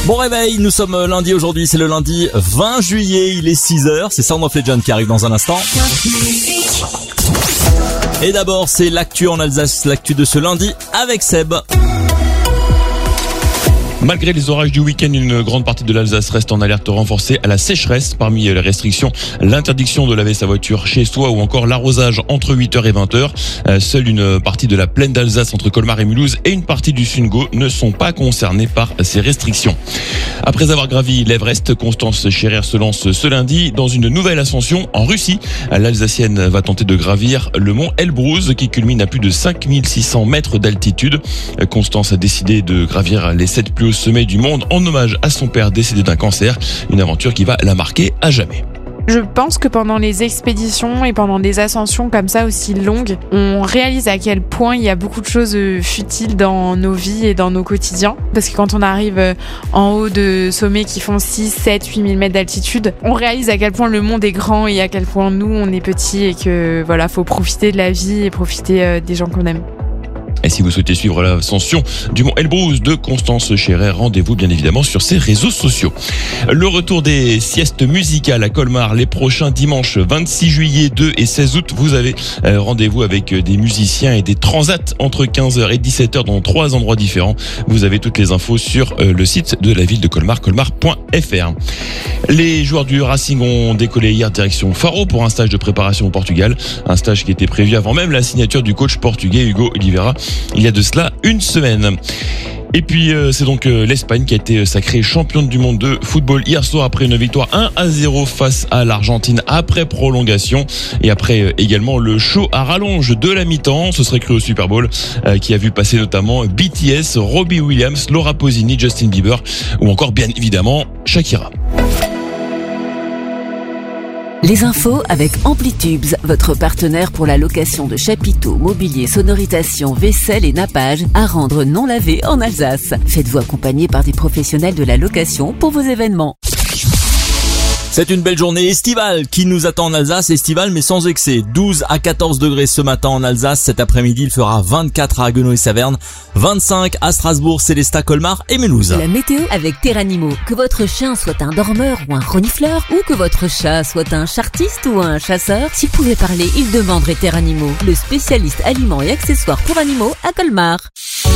Bon réveil, nous sommes lundi aujourd'hui, c'est le lundi 20 juillet, il est 6h, c'est Sound of Legend qui arrive dans un instant. Et d'abord, c'est l'actu en Alsace, l'actu de ce lundi avec Seb. Malgré les orages du week-end, une grande partie de l'Alsace reste en alerte renforcée à la sécheresse. Parmi les restrictions, l'interdiction de laver sa voiture chez soi ou encore l'arrosage entre 8h et 20h. Seule une partie de la plaine d'Alsace entre Colmar et Mulhouse et une partie du Sundgau ne sont pas concernés par ces restrictions. Après avoir gravi l'Everest, Constance Scherer se lance ce lundi dans une nouvelle ascension en Russie. L'Alsacienne va tenter de gravir le mont Elbrus qui culmine à plus de 5600 mètres d'altitude. Constance a décidé de gravir les 7 plus hauts sommets du monde en hommage à son père décédé d'un cancer. Une aventure qui va la marquer à jamais. Je pense que pendant les expéditions et pendant des ascensions comme ça aussi longues, on réalise à quel point il y a beaucoup de choses futiles dans nos vies et dans nos quotidiens. Parce que quand on arrive en haut de sommets qui font 6, 7, 8 000 mètres d'altitude, on réalise à quel point le monde est grand et à quel point nous, on est petits et que voilà, faut profiter de la vie et profiter des gens qu'on aime. Et si vous souhaitez suivre l'ascension du mont Elbrus de Constance Scherer, rendez-vous bien évidemment sur ses réseaux sociaux. Le retour des siestes musicales à Colmar les prochains dimanches 26 juillet, 2 et 16 août. Vous avez rendez-vous avec des musiciens et des transats entre 15h et 17h dans 3 endroits différents. Vous avez toutes les infos sur le site de la ville de Colmar, colmar.fr. Les joueurs du Racing ont décollé hier direction Faro pour un stage de préparation au Portugal. Un stage qui était prévu avant même la signature du coach portugais Hugo Oliveira. Il y a de cela une semaine. Et puis c'est donc l'Espagne qui a été sacrée championne du monde de football hier soir après une victoire 1-0 face à l'Argentine après prolongation et après également le show à rallonge de la mi-temps. Ce serait cru au Super Bowl qui a vu passer notamment BTS, Robbie Williams, Laura Pausini, Justin Bieber ou encore bien évidemment Shakira. Les infos avec Amplitubes, votre partenaire pour la location de chapiteaux, mobilier, sonorisation, vaisselle et nappage à rendre non lavé en Alsace. Faites-vous accompagner par des professionnels de la location pour vos événements. C'est une belle journée estivale qui nous attend en Alsace, estivale mais sans excès. 12 à 14 degrés ce matin en Alsace, cet après-midi il fera 24 à Haguenau et Saverne, 25 à Strasbourg, Célestat, Colmar et Mulhouse. La météo avec Terranimo. Que votre chien soit un dormeur ou un renifleur, ou que votre chat soit un chartiste ou un chasseur, s'il pouvait parler, il demanderait Terranimo, le spécialiste aliments et accessoires pour animaux à Colmar.